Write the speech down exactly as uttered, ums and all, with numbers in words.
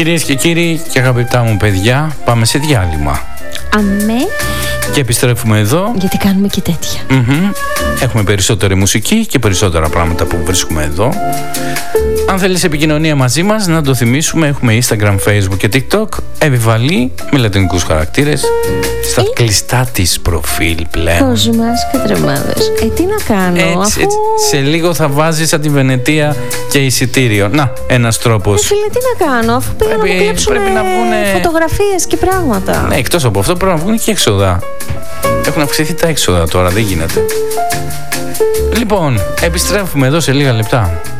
Κυρίες και κύριοι και αγαπητά μου παιδιά, πάμε σε διάλειμμα. Αμέ. Και επιστρέφουμε εδώ. Γιατί κάνουμε και τέτοια. Mm-hmm. Έχουμε περισσότερη μουσική και περισσότερα πράγματα που βρίσκουμε εδώ. Αν θέλεις επικοινωνία μαζί μας, να το θυμίσουμε, έχουμε Instagram, Facebook και TikTok. Επιβαλή με λατινικούς χαρακτήρες στα ε? κλειστά της προφίλ πλέον. Κόσμας και τρεμάδες. Ε, τι να κάνω, έτσι, αφού... έτσι, σε λίγο θα βάζεις σαν τη Βενετία και εισιτήριο. Να, ένας τρόπος. Ε, φίλε, τι να κάνω, αφού πήγα πρέπει, να μου κλέψουν πρέπει να βγουνε... φωτογραφίες και πράγματα. Ναι, εκτός από αυτό πρέπει να βγουν και έξοδα. Έχουν αυξηθεί τα έξοδα τώρα, δεν γίνεται. Λοιπόν, επιστρέφουμε εδώ σε λίγα λεπτά.